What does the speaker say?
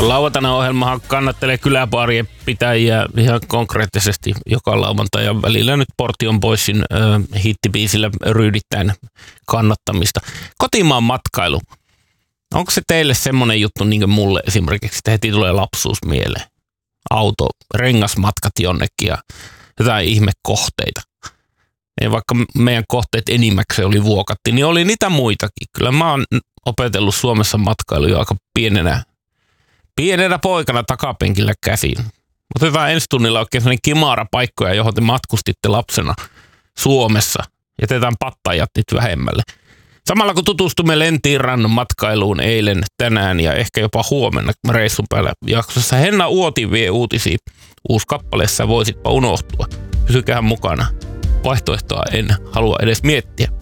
Lauantaina ohjelmahan kannattelee kyläbaarien pitäjiä ihan konkreettisesti joka lauantai ja välillä nyt Portion Boysin hittibiisillä ryydittäen kannattamista. Kotimaan matkailu. Onko se teille semmoinen juttu niin kuin mulle esimerkiksi, että heti tulee lapsuus mieleen? Auto, rengasmatkat jonnekin ja jotain ihmekohteita. Ja vaikka meidän kohteet enimmäkseen oli Vuokatti, niin oli niitä muitakin. Kyllä mä oon opetellut Suomessa matkailu jo aika pienenä poikana takapenkillä käsiin. Otetaan ensi tunnilla oikein sellainen kimara-paikkoja, johon te matkustitte lapsena Suomessa. Jätetään pattajat nyt vähemmälle. Samalla kun tutustumme Lentirannan matkailuun eilen, tänään ja ehkä jopa huomenna reissun päällä jaksossa, Henna Uoti vie uutisia. Uusi kappaleessa voisitpa unohtua. Pysykää mukana. Vaihtoehtoa en halua edes miettiä.